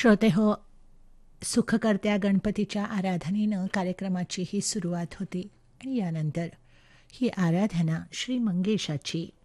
श्रोते हो, सुखकर्त्या गणपतीच्या आराधनेनं कार्यक्रमाची ही सुरुवात होती आणि यानंतर ही आराधना श्री मंगेशाची